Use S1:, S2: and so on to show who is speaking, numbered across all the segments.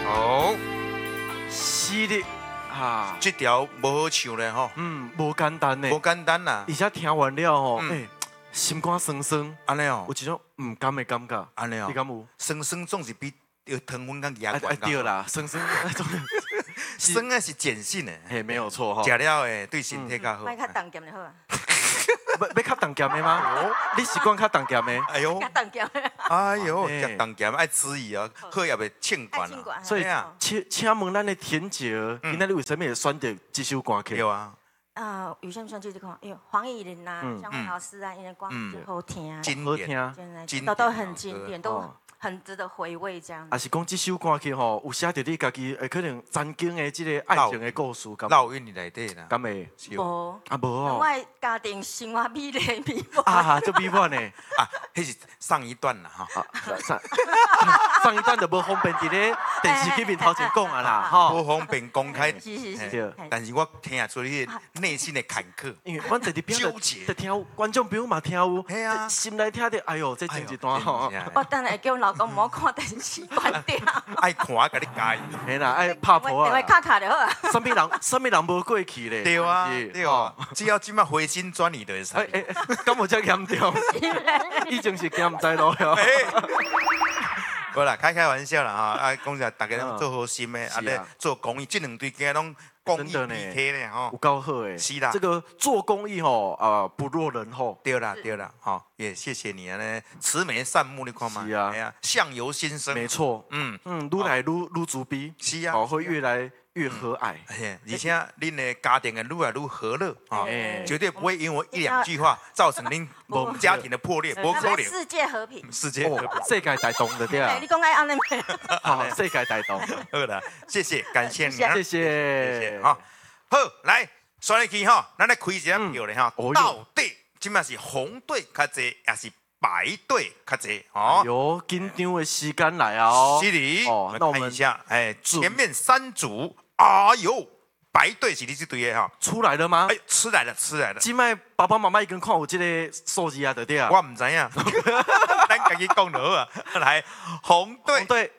S1: 好，
S2: 是的啊，
S1: 这条无好唱咧吼，
S2: 无简单呢，
S1: 无简单啦
S2: 而，且听完了吼，心肝酸酸，
S1: 安尼哦
S2: 有，一种唔甘的感觉，
S1: 安尼哦
S2: 你，敢有？
S1: 酸酸总是比糖分更牙
S2: 对，啦，酸酸，
S1: 酸的是碱性的，
S2: 嘿，没有错哈。
S1: 食了诶对身体较好。
S3: 卖较重咸就好啊，
S2: 要较重咸的吗？你习惯较重咸的，
S1: 哎呦
S3: 较，重咸。
S1: 哎呦，
S2: 嘿
S1: 食重咸爱注意哦，好也袂凊管啊。
S3: 爱管
S2: 所以
S1: 啊
S2: 请问咱的田姐儿，今仔日为什么会选择这首歌曲？
S1: 对啊，
S3: 有些选就是讲，因为黄义玲呐、江蕙老师啊，因为歌就好听啊，
S2: 好
S1: 经典，
S2: 听，
S3: 真的
S1: 经
S3: 都
S1: 典
S3: 很经典，都
S2: 哦
S3: 很值得回味这样。
S2: 还是讲这首歌曲吼，有写着你家己可能曾经的这个爱情的故事，敢
S1: 烙印你内底啦。
S2: 敢会？
S1: 是哦
S3: 无，
S2: 啊无哦，
S3: 我的家庭生活美丽美满。
S2: 啊，就美满呢。
S1: 啊，迄是上一段啦哈，
S2: 啊，上一段就无方便伫咧电视机面头前讲啊啦，
S1: 不
S2: 吼。
S1: 方便公开，
S2: 对
S3: 是是是，
S1: 但是我听得出你内心的坎坷。
S2: 因为阮在伫边
S1: 纠结
S2: 就听有观众朋友嘛听有，
S1: 嘿啊
S2: 心内听着，哎呦，这真一段吼。
S3: 我等下叫老公唔好看电视，关掉。
S1: 爱看甲你加油。
S2: 嘿啦，爱拍婆啊
S3: 电话，卡卡就好啊。
S2: 什么人无过去咧？
S1: 对啊，
S2: 是
S1: 对啊，只要即马回心转意就会使。
S2: 敢有遮严重？以前是惊唔知路了。
S1: 无啦，开玩笑啦哈，啊，讲实大家拢做好心的，啊咧做公益，这两对囝拢公益
S2: 真的呢
S1: PK 咧吼
S2: 有。够好诶，
S1: 是啦
S2: 这个做公益吼不落人后。
S1: 对啦，对啦，好，也谢谢你啊，呢慈眉善目，你看嘛，
S2: 是啊
S1: 哎呀，相由心生，
S2: 没错，愈来愈自卑，
S1: 是啊
S2: 哦，会越来越和蔼。
S1: 哎，而且恁的家庭的愈来愈和乐啊
S2: 哎，
S1: 绝对不会因为我一两句话造成恁家庭的破裂，不可能。
S3: 世界和平。
S1: 世界和平
S2: 哦，世界大同的对啊
S3: 哎，你，讲爱安尼咩？
S2: 好，世界大同，
S1: 好啦，谢谢，感谢你啊，
S2: 谢
S1: 谢谢
S2: 谢。
S1: 哈。好，来，选下去哈，咱来开一下票咧哈
S2: 哦哟，
S1: 到底即摆是红队较济，还是白队较济？
S2: 哎
S1: 哦，
S2: 呦，紧张的时间来啊！哦
S1: 是的，
S2: 哦，那我们
S1: 看一下，哎，前面三组，哎呦，白队是你这队的哈，
S2: 出来了吗？
S1: 哎，吃来了，吃来了，
S2: 今麦爸爸妈妈已经看有这个数字啊，对对啊。
S1: 我唔知影，咱家己讲就好啊。来，红队
S2: 红队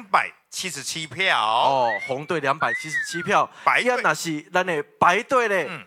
S1: 277票，
S2: 哦，红队277票，
S1: 白队
S2: 那是咱的白队嘞
S1: 嗯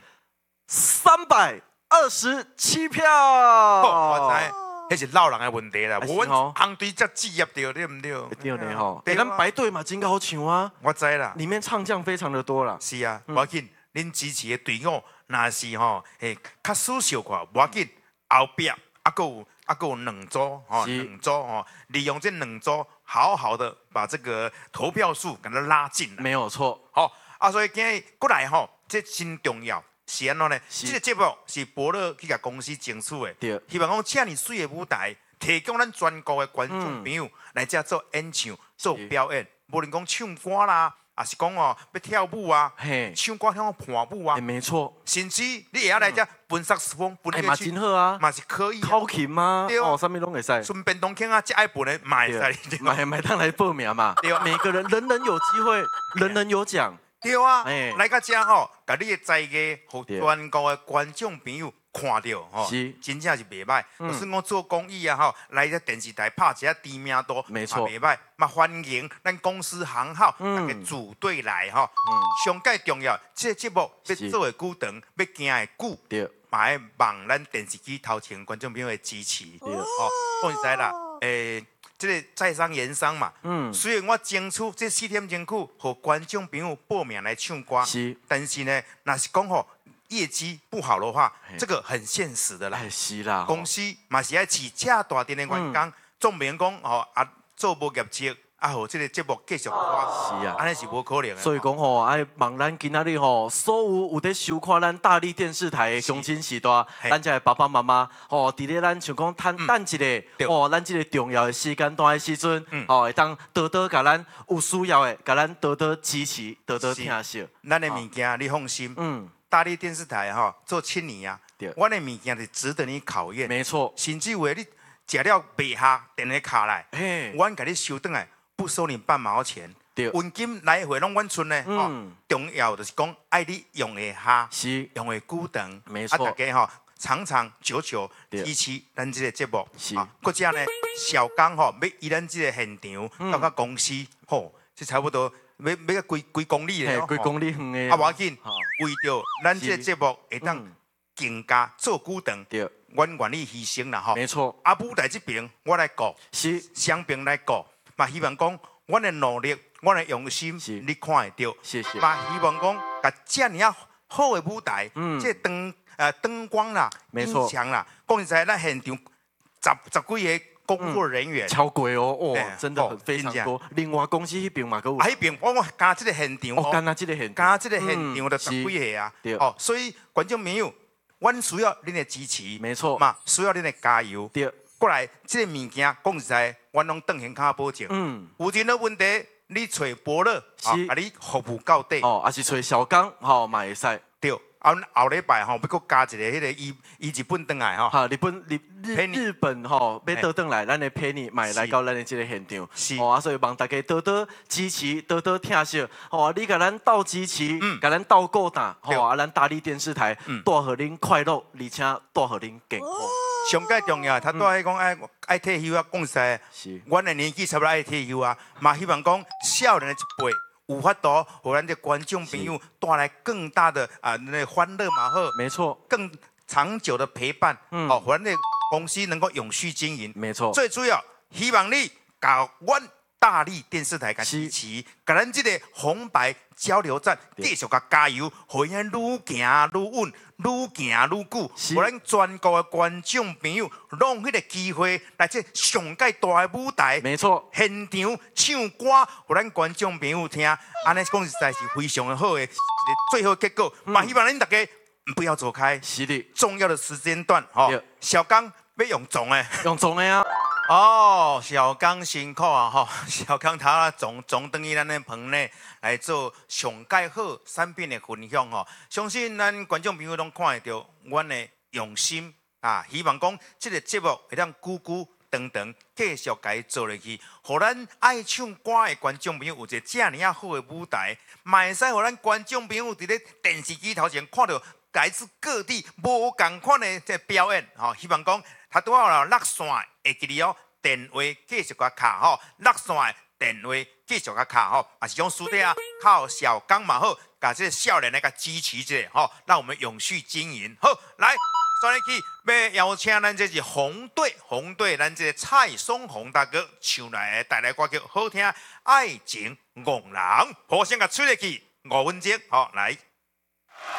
S2: ，327票。
S1: 我知。迄是老人的问题啦，
S2: 还是
S1: 我
S2: 吼
S1: 红队才职业对，对唔对？
S2: 对呢吼，
S1: 对啊
S2: 咱白队嘛真好唱啊，
S1: 我知啦。
S2: 里面唱将非常的多啦。
S1: 是啊，无要紧，恁支持的队伍若是吼，较输小看，无要紧，后壁还有两组吼，
S2: 是
S1: 两组吼，利用这两组，好好的把这个投票数给它拉进来。
S2: 没有错，
S1: 好啊，所以今日过来吼，这真重要。是安怎呢？
S2: 是
S1: 这个节目是伯乐去甲公司争取的，
S2: 对
S1: 希望讲这样水的舞台，提供咱全国的观众朋友来这做演唱、做表演，无论讲唱歌啦，也是讲哦要跳舞啊，
S2: 嘿，
S1: 唱歌像伴舞啊，
S2: 没错，
S1: 甚至你也要来这分萨克斯风、分乐
S2: 嘛
S1: 器
S2: 真好啊，
S1: 嘛是可以啊。
S2: 考勤吗？
S1: 对啊
S2: 哦，上面拢会使。
S1: 顺便东听啊，这爱本的买
S2: 对
S1: 使，对吧
S2: 买当来报名嘛，
S1: 对啊
S2: 每个人人人有机会，人人有奖。
S1: 对啊
S2: 哎，
S1: 来到这吼，把你的才艺，互
S2: 对
S1: 全国的观众朋友看到吼，
S2: 是
S1: 真正是袂歹。就算我做公益啊吼，来这电视台拍一下知名度，
S2: 没错
S1: 嘛袂歹。嘛欢迎咱公司行号大家组队来吼。上介重要，这个节目要
S2: 是
S1: 做的久长，要行的久，
S2: 对
S1: 嘛要望咱电视机头前观众朋友的支持。
S2: 对，
S1: 哦，讲实在啦，这个在商言商嘛。虽然我争取这4天争取，和观众朋友报名来唱歌，
S2: 是，
S1: 但是呢，若是讲吼业绩不好的话
S2: 嘿，
S1: 这个很现实的啦。
S2: 哎是啦，
S1: 公司嘛是爱饲遮大店的员工，总免讲吼啊做无业绩，啊和这个节目继续拖，
S2: 是啊。
S1: 安尼是无可能的。
S2: 所以讲吼，爱望咱今仔日吼，所有在收看咱大力电视台的乡亲时代，
S1: 嘿
S2: 咱这的爸爸妈妈吼，伫咧咱像讲等一
S1: 对
S2: 个吼，咱这个重要的时间段的时阵，吼会当多多甲咱有需要的，甲咱多多支持，多多听惜。
S1: 咱的物件你放心，大力电视台吼做7年啊
S2: 对，
S1: 我的物件是值得你考验。
S2: 没错，
S1: 甚至为你食了袂下，电话卡来，
S2: 嘿，
S1: 阮甲你收转来，不收你半毛钱。
S2: 对
S1: 现金来回拢阮出呢，重要就是讲爱你用会下，
S2: 是
S1: 用会久长，
S2: 没错
S1: 大家吼长长久久
S2: 对
S1: 支持咱这个节目，
S2: 是
S1: 啊，搁只呢小刚吼要以咱这个现场到甲公司吼， 这差不多要个几公里的，
S2: 几公里远的。
S1: 啊，无要紧，为着咱这个节目会当更加做久长，
S2: 对，
S1: 阮愿意牺牲啦吼。
S2: 没错。
S1: 啊，舞台这边我来顾，
S2: 是
S1: 双边来顾，嘛希望讲阮的努力，阮的用心，你看会到。
S2: 谢谢。
S1: 嘛希望讲，甲这样好的舞台，这灯光啦，音响啦，讲实在，咱现场十几个工作人员，
S2: 超过哦，真的很非常多。另外公司迄边嘛，有。
S1: 迄边我加这个现场，
S2: 哦，加这个现场，
S1: 加这个现场就十几个啊。哦，所以观众朋友，阮需要恁的支持，
S2: 没错
S1: 嘛，需要恁的加油。
S2: 对，
S1: 过来，这个物件讲实在，阮拢当现卡保证。有任何问题，你找伯乐，啊，你服务到底。
S2: 哦，也是找小刚，吼嘛会使。
S1: 对，后礼拜吼，要搁加一个迄个伊日本转来吼。
S2: 哈，日本吼要倒转来，咱的陪你买来到咱的这个现场。
S1: 是。
S2: 哦，所以望大家多多支持，多多听惜。哦，你甲咱斗支持，甲咱斗鼓打，吼啊，咱大力电视台带互恁快乐，而且带互恁健康。
S1: 上介重要，他带讲爱退休啊，讲实在，阮的年纪差不多爱退休啊，嘛希望讲少年的一辈。有法度，互咱的观众朋友带来更大的那欢乐嘛好，
S2: 没错，
S1: 更长久的陪伴，哦，互咱的公司能够永续经营，
S2: 没错。
S1: 最主要，希望你甲阮大力电视台甲支持，甲咱这个红白交流站继续甲加油，互咱愈行愈稳，愈行愈久，互咱全国的观众朋友拢迄个机会来这上界大的舞台，
S2: 没错，
S1: 现场唱歌，互咱观众朋友听，安尼讲实在是非常的好的一个最后结果。嘛，希望恁大家不要走开，
S2: 是的，
S1: 重要的时间段，吼，小刚要用总的，
S2: 用总的啊。
S1: 哦，小刚辛苦啊！吼，小刚他总等于咱的棚内来做上介好产品的分享吼，相信咱观众朋友拢看会到阮的用心啊！希望讲这个节目会当久久长长继续甲伊做落去，互咱爱唱歌的观众朋友有一个这样好的舞台，嘛会使互咱观众朋友伫咧电视机头前看到来自各地无共款的这表演吼，希望讲他拄好落线会记哩哦。电话继续甲卡吼，6线电话继续甲卡吼，也是种私底下靠小刚嘛好，甲这少年来甲支持者吼，让我们永续经营好来。转来去要邀请咱这是红队，咱这个蔡松红大哥唱来带来歌曲好听，爱情憨人，互相甲吹落去5分钟，好来。